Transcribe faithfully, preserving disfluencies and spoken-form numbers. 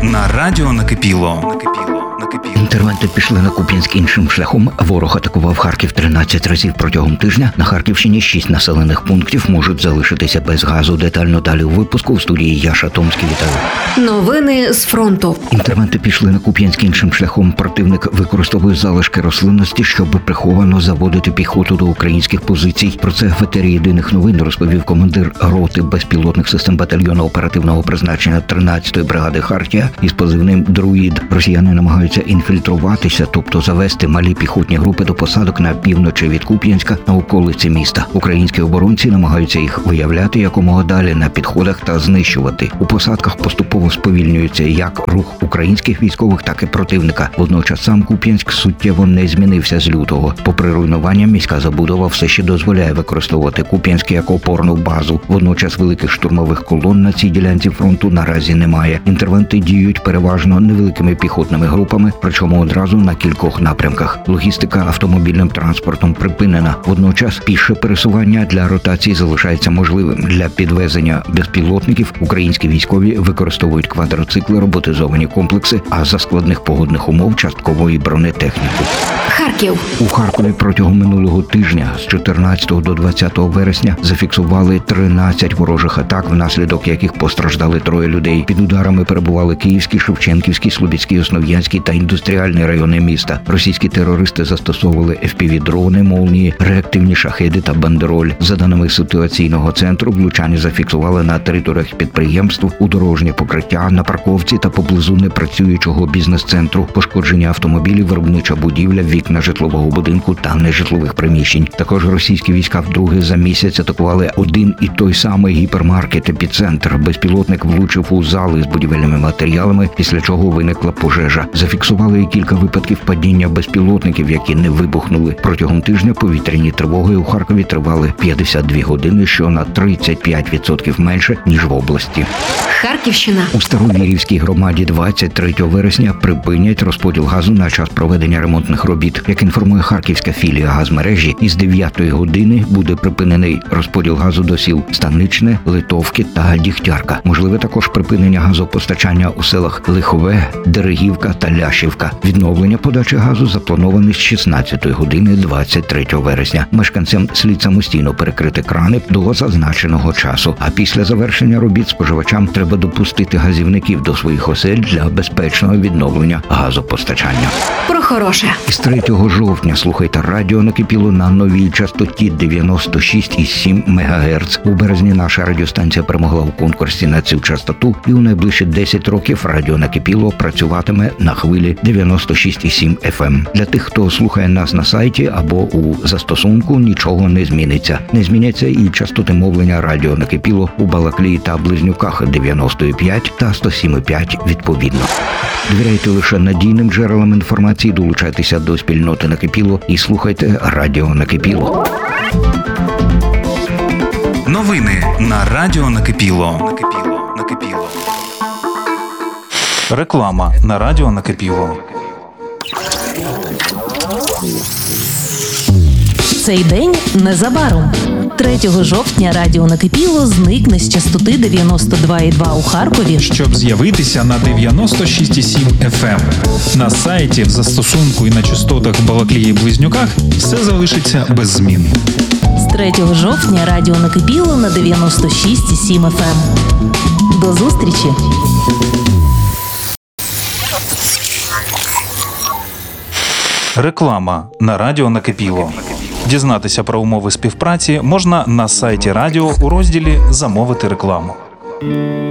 на радіо Накипіло. Накипіло. Інтервенти пішли на Куп'янськ іншим шляхом. Ворог атакував Харків тринадцять разів протягом тижня. На Харківщині шість населених пунктів можуть залишитися без газу. Детально далі у випуску. В студії Яша Томський. Вітаю. Новини з фронту. Інтервенти пішли на Куп'янськ іншим шляхом. Противник використовує залишки рослинності, щоб приховано заводити піхоту до українських позицій. Про це в етері Єдиних новин розповів командир роти безпілотних систем батальйону оперативного призначення тринадцятої бригади Хартія із позивним «Друїд». Росіяни намагаються інфільтруватися, тобто завести малі піхотні групи до посадок на півночі від Куп'янська на околиці міста. Українські оборонці намагаються їх виявляти якомога далі на підходах та знищувати. У посадках поступово сповільнюється як рух українських військових, так і противника. Водночас сам Куп'янськ суттєво не змінився з лютого. Попри руйнування, міська забудова все ще дозволяє використовувати Куп'янськ як опорну базу. Водночас великих штурмових колон на цій ділянці фронту наразі немає. Інтервенти діють переважно невеликими піхотними групами, причому одразу на кількох напрямках. Логістика автомобільним транспортом припинена. Водночас піше пересування для ротації залишається можливим. Для підвезення безпілотників українські військові використовують квадроцикли, роботизовані комплекси, а за складних погодних умов частково і бронетехніку. Харків. У Харкові протягом минулого тижня з чотирнадцятого до двадцятого вересня зафіксували тринадцять ворожих атак, внаслідок яких постраждали троє людей. Під ударами перебували Київський, Шевченківський, Слобідський, Основ'янський та індустріальні райони міста. Російські терористи застосовували еф пі ві-дрони, молнії, реактивні шахеди та бандероль. За даними ситуаційного центру, влучання зафіксували на територіях підприємств, у дорожнє покриття, на парковці та поблизу непрацюючого бізнес-центру. Пошкодження автомобілів, виробнича будівля, вікна житлового будинку та нежитлових приміщень. Також російські війська вдруге за місяць атакували один і той самий гіпермаркет «Епіцентр». Безпілотник влучив у зали з будівельними матеріалами, після чого виникла пожежа. Зафіксували і кілька випадків падіння безпілотників, які не вибухнули. Протягом тижня повітряні тривоги у Харкові тривали п'ятдесят дві години, що на тридцять п'ять відсотків менше, ніж в області. Харківщина. У Старовірівській громаді двадцять третього вересня припинять розподіл газу на час проведення ремонтних робіт. Як інформує харківська філія газмережі, із дев'ятої години буде припинений розподіл газу до сіл Станичне, Литовки та Дігтярка. Можливе також припинення газопостачання у селах Лихове, Дерегівка та Ляшівка. Відновлення подачі газу заплановане з шістнадцятої години двадцять третього вересня. Мешканцям слід самостійно перекрити крани до зазначеного часу. А після завершення робіт споживачам треба допустити газівників до своїх осель для безпечного відновлення газопостачання. Про хороше. З третього жовтня слухайте радіо Накипіло на новій частоті дев'яносто шість і сім мегагерц. У березні наша радіостанція перемогла у конкурсі на цю частоту, і у найближчі десять років радіо Накипіло працюватиме на хвилі дев'яносто шість і сім еф ем. Для тих, хто слухає нас на сайті або у застосунку, нічого не зміниться. Не зміняться і частоти мовлення радіо Накипіло у Балаклії та Близнюках дев'яносто п'ять та сто сім п'ять відповідно. Довіряйте лише надійним джерелам інформації, долучайтеся до спільноти Накипіло і слухайте радіо Накипіло. Новини на радіо Накипіло. Накипіло. Накипіло. Реклама на радіо Накипіло. Цей день незабаром. третього жовтня радіо Накипіло зникне з частоти дев'яносто два і два у Харкові, щоб з'явитися на дев'яносто шість і сім еф ем. На сайті, в застосунку і на частотах в Балаклії і Близнюках все залишиться без змін. З третього жовтня радіо Накипіло на дев'яносто шість і сім еф ем. До зустрічі! Реклама на радіо Накипіло. Дізнатися про умови співпраці можна на сайті радіо у розділі «Замовити рекламу».